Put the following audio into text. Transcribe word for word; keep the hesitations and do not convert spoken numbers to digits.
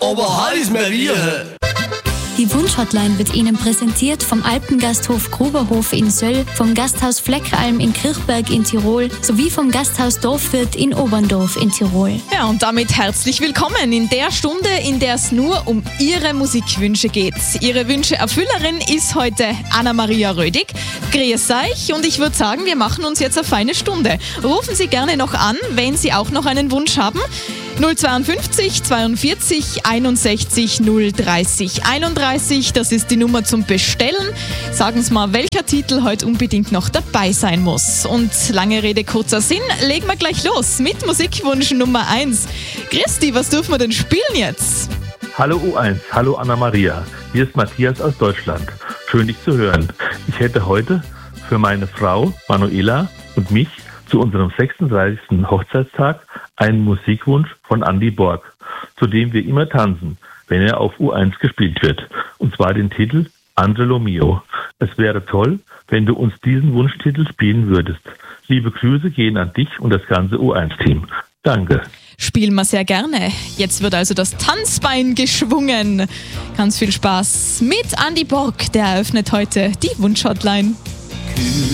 aber halt ist mir wie. Die Wunschhotline wird Ihnen präsentiert vom Alpengasthof Gruberhof in Söll, vom Gasthaus Fleckeralm in Kirchberg in Tirol sowie vom Gasthaus Dorfwirt in Oberndorf in Tirol. Ja, und damit herzlich willkommen in der Stunde, in der es nur um Ihre Musikwünsche geht. Ihre Wünsche-Erfüllerin ist heute Anna-Maria Rödig. Grüß euch und ich würde sagen, wir machen uns jetzt eine feine Stunde. Rufen Sie gerne noch an, wenn Sie auch noch einen Wunsch haben. null zweiundfünfzig zweiundvierzig einundsechzig null dreißig einunddreißig, das ist die Nummer zum Bestellen. Sagen Sie mal, welcher Titel heute unbedingt noch dabei sein muss. Und lange Rede, kurzer Sinn, legen wir gleich los mit Musikwunsch Nummer eins. Christi, was dürfen wir denn spielen jetzt? Hallo U eins, hallo Anna-Maria, hier ist Matthias aus Deutschland. Schön, dich zu hören. Ich hätte heute für meine Frau Manuela und mich zu unserem sechsunddreißigsten Hochzeitstag einen Musikwunsch von Andy Borg, zu dem wir immer tanzen, wenn er auf U eins gespielt wird. Und zwar den Titel Angelo Mio. Es wäre toll, wenn du uns diesen Wunschtitel spielen würdest. Liebe Grüße gehen an dich und das ganze U eins Team. Danke. Spielen wir sehr gerne. Jetzt wird also das Tanzbein geschwungen. Ganz viel Spaß mit Andy Borg, der eröffnet heute die Wunschhotline.